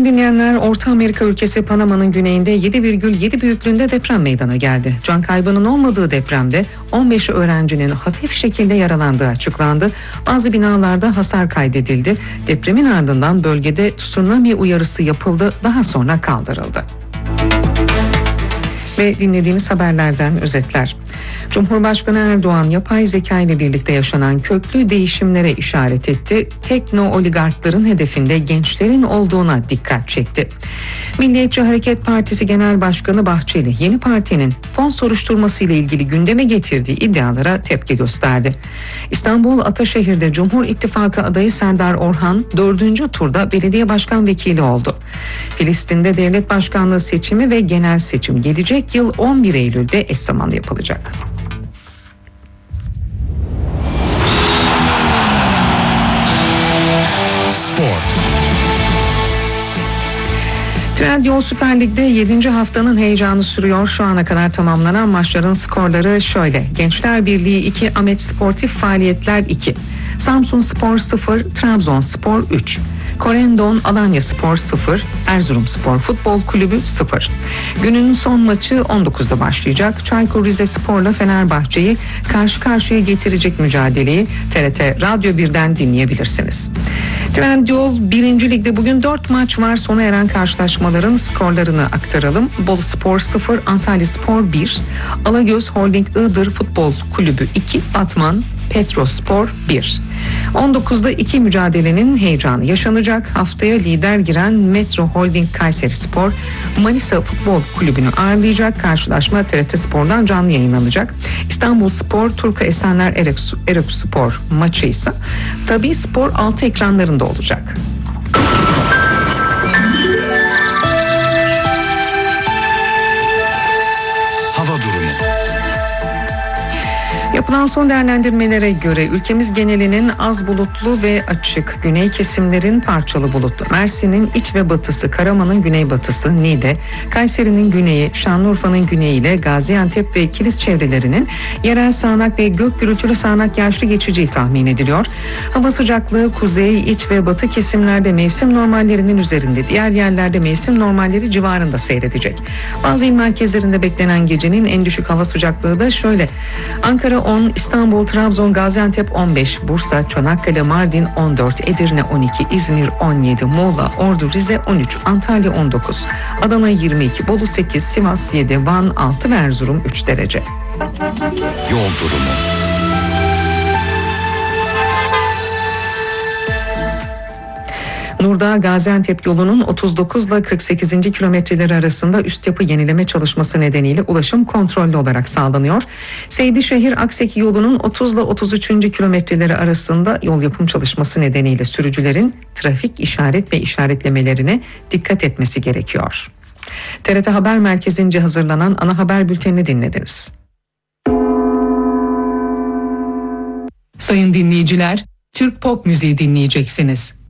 dinleyenler, Orta Amerika ülkesi Panama'nın güneyinde 7,7 büyüklüğünde deprem meydana geldi. Can kaybının olmadığı depremde 15 öğrencinin hafif şekilde yaralandığı açıklandı. Bazı binalarda hasar kaydedildi. Depremin ardından bölgede tsunami uyarısı yapıldı, daha sonra kaldırıldı. Ve dinlediğiniz haberlerden özetler. Cumhurbaşkanı Erdoğan yapay zeka ile birlikte yaşanan köklü değişimlere işaret etti. Tekno oligarkların hedefinde gençlerin olduğuna dikkat çekti. Milliyetçi Hareket Partisi Genel Başkanı Bahçeli, yeni partinin fon soruşturması ile ilgili gündeme getirdiği iddialara tepki gösterdi. İstanbul Ataşehir'de Cumhur İttifakı adayı Serdar Orhan 4. turda belediye başkan vekili oldu. Filistin'de devlet başkanlığı seçimi ve genel seçim gelecek yıl 11 Eylül'de eş zamanlı yapılacak. Spor. Trendyol Süper Lig'de 7. haftanın heyecanı sürüyor. Şu ana kadar tamamlanan maçların skorları şöyle. Gençler Birliği 2, Ahmet Sportif Faaliyetler 2. Samsunspor 0, Trabzonspor 3. Korendon Alanyaspor 0, Erzurumspor Futbol Kulübü 0. Günün son maçı 19'da başlayacak. Çaykur Rizespor'la Fenerbahçe'yi karşı karşıya getirecek mücadeleyi TRT Radyo 1'den dinleyebilirsiniz. Trendyol 1. Lig'de bugün 4 maç var. Sona eren karşılaşmaların skorlarını aktaralım. Boluspor 0, Antalyaspor 1, Alagöz Holding Iğdır Futbol Kulübü 2, Batman Petrospor 1. 19'da iki mücadelenin heyecanı yaşanacak. Haftaya lider giren Metro Holding Kayserispor Manisa Futbol Kulübü'nü ağırlayacak. Karşılaşma TRT Spor'dan canlı yayınlanacak. İstanbulspor Turka Esenler Erekspor maçı ise Tabii Spor 6 ekranlarında olacak. Hava durumu. Yapılan son değerlendirmelere göre ülkemiz genelinin az bulutlu ve açık, güney kesimlerin parçalı bulutlu, Mersin'in iç ve batısı, Karaman'ın güneybatısı, Niğde, Kayseri'nin güneyi, Şanlıurfa'nın güneyi ile Gaziantep ve Kilis çevrelerinin yerel sağanak ve gök gürültülü sağanak yağışlı geçeceği tahmin ediliyor. Hava sıcaklığı kuzey, iç ve batı kesimlerde mevsim normallerinin üzerinde, diğer yerlerde mevsim normalleri civarında seyredecek. Bazı il merkezlerinde beklenen gecenin en düşük hava sıcaklığı da şöyle: Ankara 10, İstanbul, Trabzon, Gaziantep 15, Bursa, Çanakkale, Mardin 14, Edirne 12, İzmir 17, Muğla, Ordu, Rize 13, Antalya 19, Adana 22, Bolu 8, Sivas 7, Van 6 ve Erzurum 3 derece. Yol durumu. Nurdağ Gaziantep yolunun 39 ile 48. kilometreleri arasında üst yapı yenileme çalışması nedeniyle ulaşım kontrollü olarak sağlanıyor. Seydişehir Akseki yolunun 30 ile 33. kilometreleri arasında yol yapım çalışması nedeniyle sürücülerin trafik işaret ve işaretlemelerine dikkat etmesi gerekiyor. TRT Haber Merkezi'nce hazırlanan ana haber bültenini dinlediniz. Sayın dinleyiciler, Türk pop müziği dinleyeceksiniz.